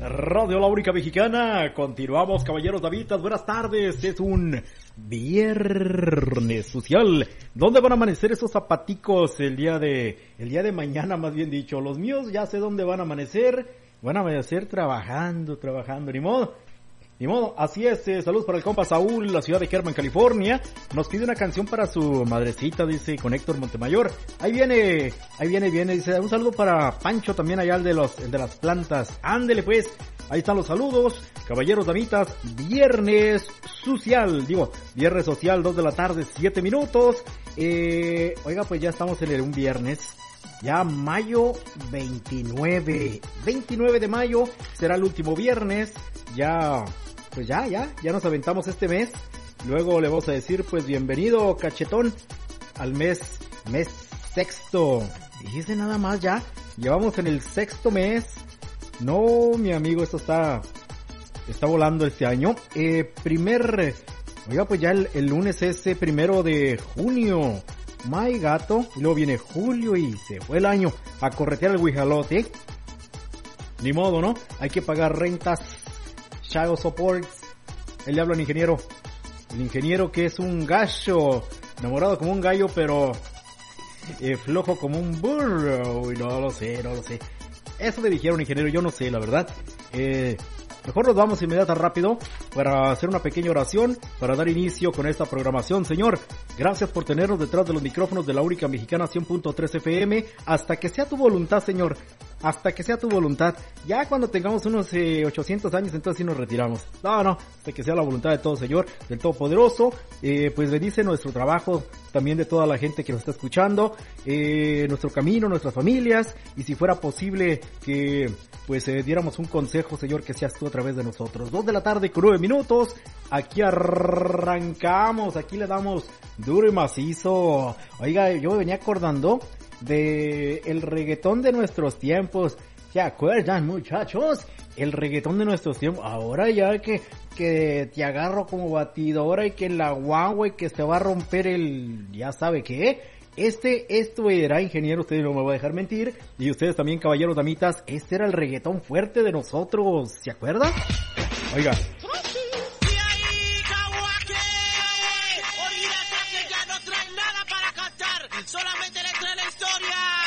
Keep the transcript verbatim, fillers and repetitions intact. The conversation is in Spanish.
Radio La Única Mexicana. Continuamos, caballeros damitas. Buenas tardes. Es un viernes social. ¿Dónde van a amanecer esos zapaticos el día de, el día de mañana, más bien dicho? Los míos ya sé dónde van a amanecer. Van a amanecer trabajando, trabajando. Ni modo. Ni modo, así es, eh, saludos para el compa Saúl, la ciudad de Kerman, California. Nos pide una canción para su madrecita, dice, con Héctor Montemayor. Ahí viene, ahí viene, viene, dice, un saludo para Pancho también allá, el de los, el de las plantas. Ándele pues, ahí están los saludos, caballeros, damitas, viernes social, digo, viernes social, dos de la tarde, siete minutos. Eh, oiga, pues ya estamos en el, un viernes. Ya mayo veintinueve, veintinueve de mayo será el último viernes. Ya, pues ya, ya, ya nos aventamos este mes. Luego le vamos a decir, pues bienvenido, cachetón, al mes, mes sexto. Dijiste nada más ya, llevamos en el sexto mes. No, mi amigo, esto está, está volando este año. Eh, primer, oiga, pues ya el, el lunes ese primero de junio. My gato, y luego viene julio y se fue el año a corretear el guijalote. Ni modo, ¿no? Hay que pagar rentas, shadow supports. Él le habla al ingeniero. El ingeniero que es un gallo, enamorado como un gallo, pero eh, flojo como un burro. Uy, no lo sé, no lo sé. Eso le dijeron, ingeniero, yo no sé, la verdad. Eh... Mejor nos vamos inmediata rápido para hacer una pequeña oración para dar inicio con esta programación. Señor, gracias por tenernos detrás de los micrófonos de La Única Mexicana cien punto tres F M. Hasta que sea tu voluntad, Señor. Hasta que sea tu voluntad. Ya cuando tengamos unos eh, ochocientos años, entonces sí nos retiramos. No, no, hasta que sea la voluntad de todo, Señor, del Todopoderoso. Eh, pues bendice nuestro trabajo, también de toda la gente que nos está escuchando, eh, nuestro camino, nuestras familias. Y si fuera posible que pues eh, diéramos un consejo, Señor, que seas tú a través de nosotros. Dos de la tarde con nueve minutos. Aquí arrancamos, aquí le damos duro y macizo. Oiga, yo me venía acordando de el reggaetón de nuestros tiempos. ¿Se acuerdan, muchachos? El reggaetón de nuestros tiempos. Ahora ya que, que te agarro como batidora y que la guagua y que se va a romper el... ya sabe qué. Este, esto era, ingeniero, ustedes no me van a dejar mentir. Y ustedes también, caballeros, damitas, este era el reggaetón fuerte de nosotros. ¿Se acuerdan? Oiga,